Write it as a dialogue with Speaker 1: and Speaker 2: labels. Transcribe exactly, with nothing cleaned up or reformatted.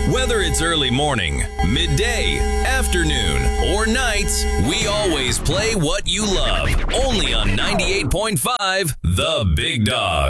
Speaker 1: Whether it's early morning, midday, afternoon, or nights, we always play what you love. Only on ninety-eight point five The Big Dog.